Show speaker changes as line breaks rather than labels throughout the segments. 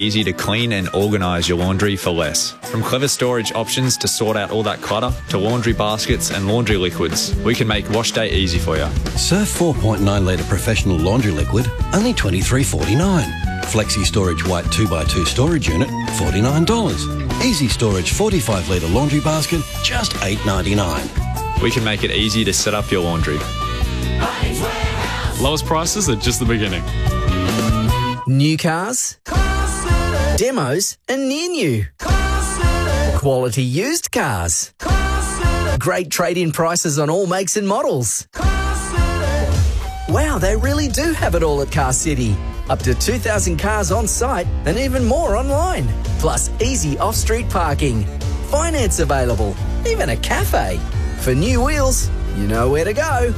easy to clean and organise your laundry for less. From clever storage options to sort out all that clutter, to laundry baskets and laundry liquids, we can make wash day easy for you.
Surf 4.9 litre professional laundry liquid, only $23.49. Flexi Storage White 2x2 storage unit, $49. Easy Storage 45 litre laundry basket, just $8.99.
We can make it easy to set up your laundry.
Lowest prices are just the beginning.
New cars, demos and near new. Quality used cars. Great trade-in prices on all makes and models. Wow, they really do have it all at Car City. Up to 2,000 cars on site and even more online. Plus easy off-street parking. Finance available. Even a cafe. For new wheels, you know where to go.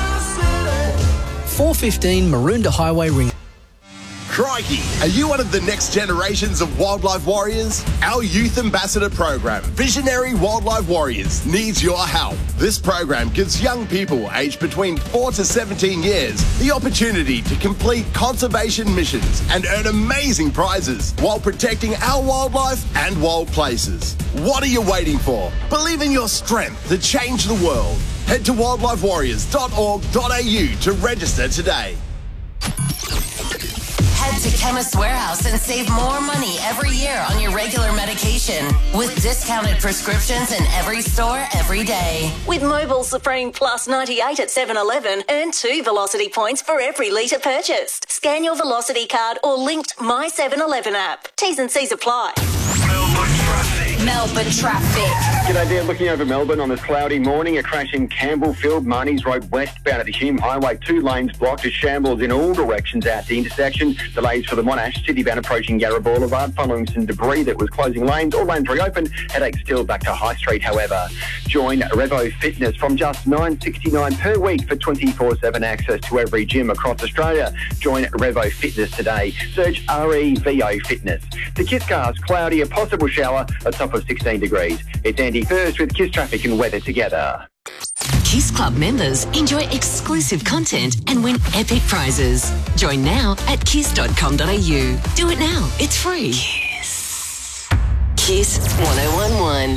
415 Maroondah Highway Ring.
Crikey, are you one of the next generations of wildlife warriors? Our Youth Ambassador program, Visionary Wildlife Warriors, needs your help. This program gives young people aged between 4 to 17 years the opportunity to complete conservation missions and earn amazing prizes while protecting our wildlife and wild places. What are you waiting for? Believe in your strength to change the world. Head to wildlifewarriors.org.au to register today.
Head to Chemist Warehouse and save more money every year on your regular medication with discounted prescriptions in every store every day.
With Mobile Supreme Plus 98 at 7-Eleven, earn 2 Velocity points for every litre purchased. Scan your Velocity card or linked My 7-Eleven app. T's and C's apply.
Melbourne traffic.
G'day there, looking over Melbourne on this cloudy morning. A crash in Campbellfield, Marnies Road westbound at the Hume Highway. 2 lanes blocked, a shambles in all directions out the intersection. Delays for the Monash City bound approaching Yarra Boulevard following some debris that was closing lanes. All lanes reopened. Headaches still back to High Street, however. Join Revo Fitness from just $9.69 per week for 24/7 access to every gym across Australia. Join Revo Fitness today. Search REVO Fitness. The Kiss Cars, cloudy, a possible shower, a top of 16 degrees. It's Andy First with Kiss Traffic and Weather together.
Kiss Club members enjoy exclusive content and win epic prizes. Join now at kiss.com.au. Do it now. It's free. Kiss. Kiss 1011.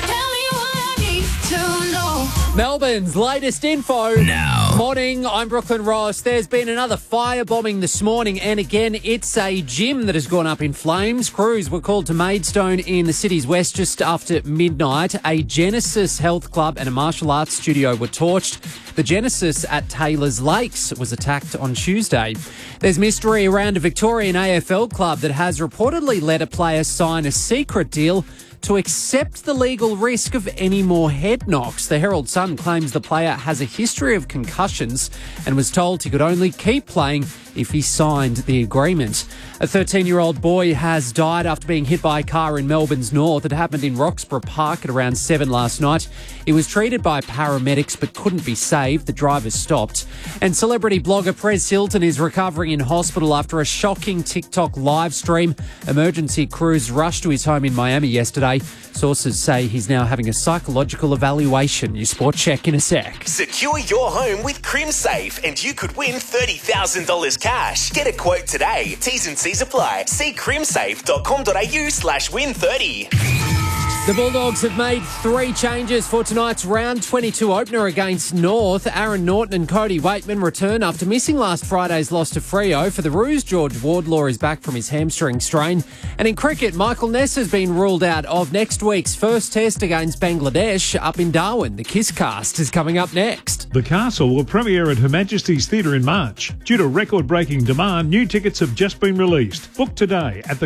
Melbourne's latest info now. Morning, I'm Brooklyn Ross. There's been another firebombing this morning, and again, it's a gym that has gone up in flames. Crews were called to Maidstone in the city's west just after midnight. A Genesis Health Club and a martial arts studio were torched. The Genesis at Taylor's Lakes was attacked on Tuesday. There's mystery around a Victorian AFL club that has reportedly let a player sign a secret deal to accept the legal risk of any more head knocks. The Herald Sun claims the player has a history of concussions and was told he could only keep playing if he signed the agreement. A 13-year-old boy has died after being hit by a car in Melbourne's north. It happened in Roxburgh Park at around 7 last night. He was treated by paramedics but couldn't be saved. The driver stopped. And celebrity blogger Perez Hilton is recovering in hospital after a shocking TikTok live stream. Emergency crews rushed to his home in Miami yesterday. Sources say he's now having a psychological evaluation. Your sport check in a sec.
Secure your home with CrimSafe and you could win $30,000 cash. Get a quote today. T's and C's apply. See crimsafe.com.au/win30.
The Bulldogs have made 3 changes for tonight's round 22 opener against North. Aaron Norton and Cody Waitman return after missing last Friday's loss to Freo. For the Roos, George Wardlaw is back from his hamstring strain. And in cricket, Michael Ness has been ruled out of next week's first test against Bangladesh up in Darwin. The Kiss Cast is coming up next.
The Castle will premiere at Her Majesty's Theatre in March. Due to record-breaking demand, new tickets have just been released. Book today at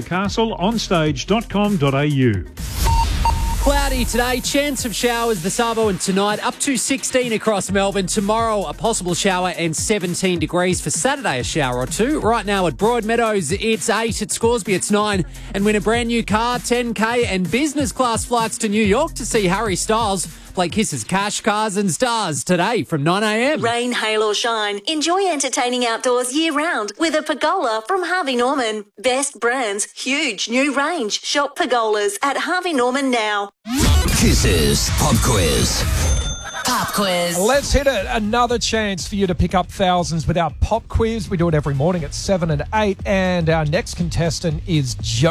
thecastleonstage.com.au.
Cloudy today, chance of showers this Savo and tonight, up to 16 across Melbourne. Tomorrow, a possible shower and 17 degrees. For Saturday, a shower or 2. Right now at Broadmeadows, it's 8. At Scoresby, it's 9. And win a brand new car, 10K and business class flights to New York to see Harry Styles play Kiss's Cash, Cars and Stars today from 9am.
Rain, hail or shine, enjoy entertaining outdoors year-round with a pergola from Harvey Norman. Best brands, huge new range. Shop pergolas at Harvey Norman now.
Kiss's Pop Quiz.
Pop quiz.
Let's hit it. Another chance for you to pick up thousands with our pop quiz. We do it every morning at 7 and 8. And our next contestant is